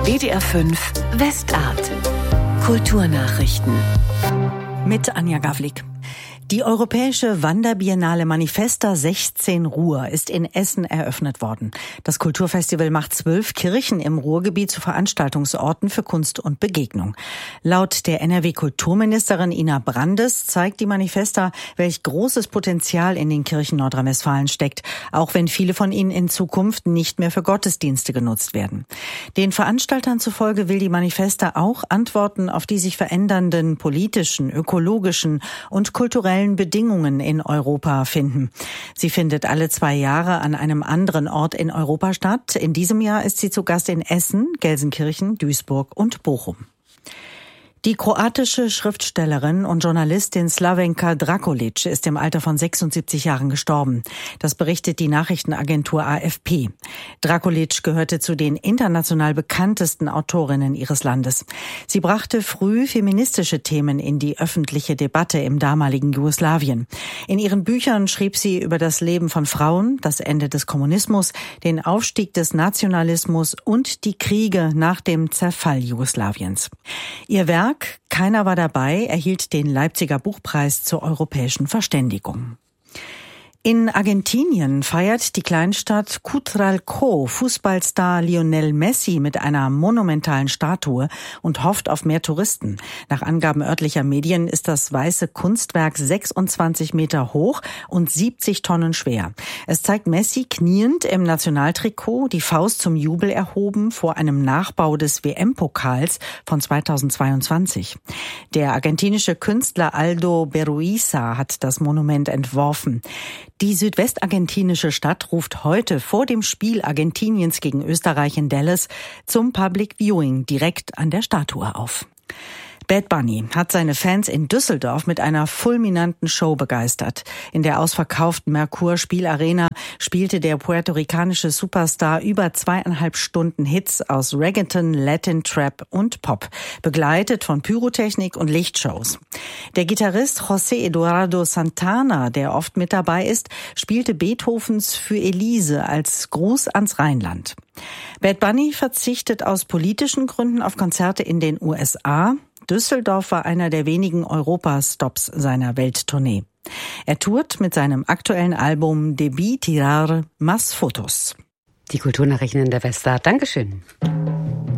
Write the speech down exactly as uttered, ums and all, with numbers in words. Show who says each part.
Speaker 1: D D R fünf Westart. Kulturnachrichten.
Speaker 2: Mit Anja Gavlik. Die Europäische Wanderbiennale Manifesta sechzehn Ruhr ist in Essen eröffnet worden. Das Kulturfestival macht zwölf Kirchen im Ruhrgebiet zu Veranstaltungsorten für Kunst und Begegnung. Laut der N R W-Kulturministerin Ina Brandes zeigt die Manifesta, welch großes Potenzial in den Kirchen Nordrhein-Westfalen steckt, auch wenn viele von ihnen in Zukunft nicht mehr für Gottesdienste genutzt werden. Den Veranstaltern zufolge will die Manifesta auch Antworten auf die sich verändernden politischen, ökologischen und kulturellen Bedingungen in Europa finden. Sie findet alle zwei Jahre an einem anderen Ort in Europa statt. In diesem Jahr ist sie zu Gast in Essen, Gelsenkirchen, Duisburg und Bochum. Die kroatische Schriftstellerin und Journalistin Slavenka Drakulic ist im Alter von sechsundsiebzig Jahren gestorben. Das berichtet die Nachrichtenagentur A F P. Drakulic gehörte zu den international bekanntesten Autorinnen ihres Landes. Sie brachte früh feministische Themen in die öffentliche Debatte im damaligen Jugoslawien. In ihren Büchern schrieb sie über das Leben von Frauen, das Ende des Kommunismus, den Aufstieg des Nationalismus und die Kriege nach dem Zerfall Jugoslawiens. Ihr Werk Keiner war dabei erhielt den Leipziger Buchpreis zur europäischen Verständigung. In Argentinien feiert die Kleinstadt Cutralcó Fußballstar Lionel Messi mit einer monumentalen Statue und hofft auf mehr Touristen. Nach Angaben örtlicher Medien ist das weiße Kunstwerk sechsundzwanzig Meter hoch und siebzig Tonnen schwer. Es zeigt Messi kniend im Nationaltrikot, die Faust zum Jubel erhoben vor einem Nachbau des W M-Pokals von zweitausendzweiundzwanzig. Der argentinische Künstler Aldo Berruiza hat das Monument entworfen. Die südwestargentinische Stadt ruft heute vor dem Spiel Argentiniens gegen Österreich in Dallas zum Public Viewing direkt an der Statue auf. Bad Bunny hat seine Fans in Düsseldorf mit einer fulminanten Show begeistert. In der ausverkauften Merkur Spielarena spielte der puerto-ricanische Superstar über zweieinhalb Stunden Hits aus Reggaeton, Latin, Trap und Pop, begleitet von Pyrotechnik und Lichtshows. Der Gitarrist José Eduardo Santana, der oft mit dabei ist, spielte Beethovens Für Elise als Gruß ans Rheinland. Bad Bunny verzichtet aus politischen Gründen auf Konzerte in den U S A. Düsseldorf war einer der wenigen Europastops seiner Welttournee. Er tourt mit seinem aktuellen Album Debí tirar más fotos.
Speaker 3: Die Kulturnachrichten in der Westart. Dankeschön.